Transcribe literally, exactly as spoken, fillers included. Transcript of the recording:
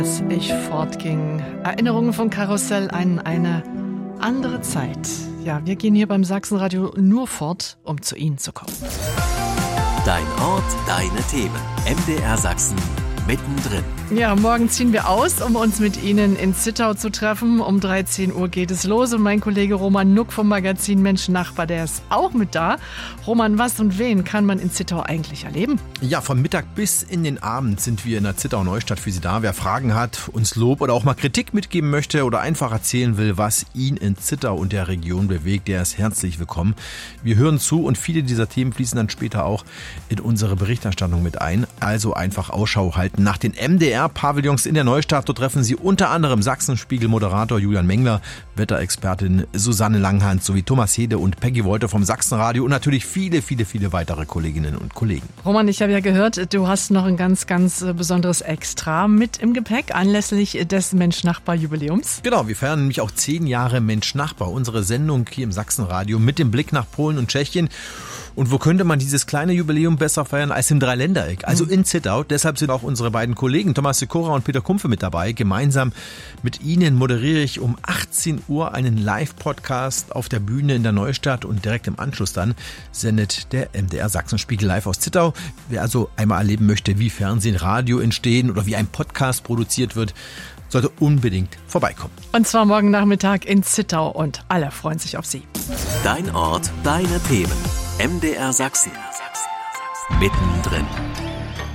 Als ich fortging, Erinnerungen von Karussell an eine andere Zeit. Ja, wir gehen hier beim Sachsenradio nur fort, um zu Ihnen zu kommen. Dein Ort, deine Themen. M D R Sachsen mittendrin. Ja, morgen ziehen wir aus, um uns mit Ihnen in Zittau zu treffen. Um dreizehn Uhr geht es los und mein Kollege Roman Nuck vom Magazin Mensch Nachbar, der ist auch mit da. Roman, was und wen kann man in Zittau eigentlich erleben? Ja, von Mittag bis in den Abend sind wir in der Zittau-Neustadt für Sie da. Wer Fragen hat, uns Lob oder auch mal Kritik mitgeben möchte oder einfach erzählen will, was ihn in Zittau und der Region bewegt, der ist herzlich willkommen. Wir hören zu und viele dieser Themen fließen dann später auch in unsere Berichterstattung mit ein. Also einfach Ausschau halten nach den M D R-Pavillons in der Neustadt. Dort treffen Sie unter anderem Sachsenspiegel-Moderator Julian Mengler, Wetterexpertin Susanne Langhans sowie Thomas Hede und Peggy Wolter vom Sachsenradio und natürlich viele, viele, viele weitere Kolleginnen und Kollegen. Roman, ich habe ja gehört, du hast noch ein ganz, ganz besonderes Extra mit im Gepäck anlässlich des Mensch-Nachbar-Jubiläums. Genau, wir feiern nämlich auch zehn Jahre Mensch-Nachbar, unsere Sendung hier im Sachsenradio mit dem Blick nach Polen und Tschechien. Und wo könnte man dieses kleine Jubiläum besser feiern als im Dreiländereck, also in Zittau. Deshalb sind auch unsere beiden Kollegen Thomas Sikora und Peter Kumpfe mit dabei. Gemeinsam mit ihnen moderiere ich um achtzehn Uhr einen Live-Podcast auf der Bühne in der Neustadt und direkt im Anschluss dann sendet der M D R Sachsenspiegel live aus Zittau. Wer also einmal erleben möchte, wie Fernsehen, Radio entstehen oder wie ein Podcast produziert wird, sollte unbedingt vorbeikommen. Und zwar morgen Nachmittag in Zittau und alle freuen sich auf Sie. Dein Ort, deine Themen. M D R Sachsen. Mittendrin.